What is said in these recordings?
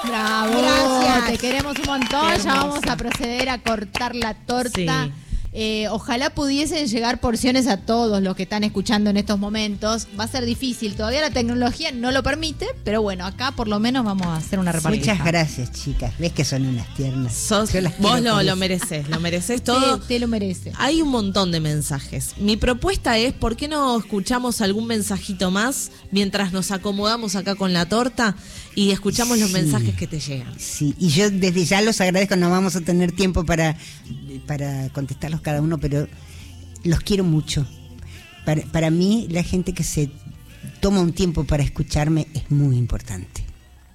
Bravo, Gracias. te queremos un montón. Ya vamos a proceder a cortar la torta. Sí. Ojalá pudiesen llegar porciones a todos los que están escuchando en estos momentos. Va a ser difícil, todavía la tecnología no lo permite, pero bueno, acá por lo menos vamos a hacer una repartición. Muchas gracias, chicas. Ves que son unas tiernas. Yo las Vos quiero por lo eso. mereces todo. Te lo merece. Hay un montón de mensajes. Mi propuesta es, ¿por qué no escuchamos algún mensajito más mientras nos acomodamos acá con la torta y escuchamos los Sí. mensajes que te llegan? Sí, y yo desde ya los agradezco, no vamos a tener tiempo para contestarlos cada uno, pero los quiero mucho. Para mí, la gente que se toma un tiempo para escucharme es muy importante.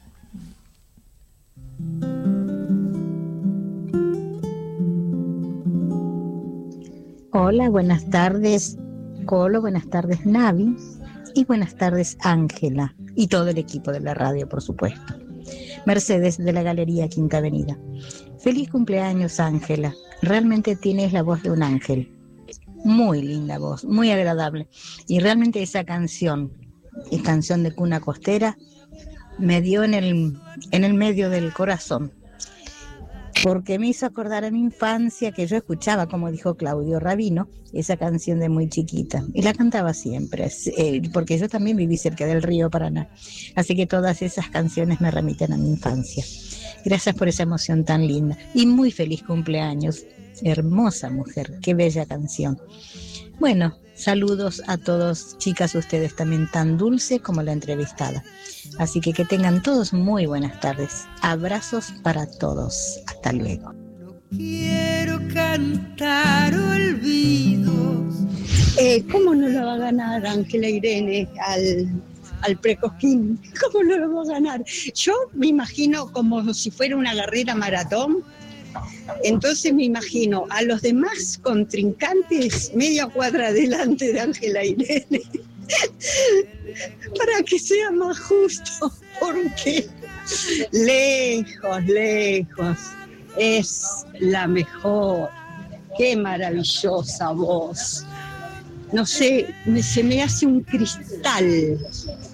Hola, buenas tardes, Colo, buenas tardes, Navi, y buenas tardes, Ángela, y todo el equipo de la radio, por supuesto. Mercedes, de la Galería Quinta Avenida. Feliz cumpleaños, Ángela. Realmente tienes la voz de un ángel. Muy linda voz, muy agradable. Y realmente esa canción, es canción de cuna costera, me dio en el medio del corazón. Porque me hizo acordar a mi infancia, que yo escuchaba, como dijo Claudio Rabino, esa canción de muy chiquita. Y la cantaba siempre, porque yo también viví cerca del río Paraná. Así que todas esas canciones me remiten a mi infancia. Gracias por esa emoción tan linda. Y muy feliz cumpleaños. Hermosa mujer, qué bella canción. Bueno, saludos a todos, chicas, ustedes también tan dulce como la entrevistada. Así que tengan todos muy buenas tardes. Abrazos para todos. Hasta luego. Quiero cantar olvidos. ¿Cómo no lo va a ganar Ángela Irene al Precosquín? ¿Cómo no lo va a ganar? Yo me imagino como si fuera una carrera maratón. Entonces me imagino a los demás contrincantes media cuadra delante de Ángela Irene para que sea más justo, porque lejos es la mejor. Qué maravillosa voz. No sé, se me hace un cristal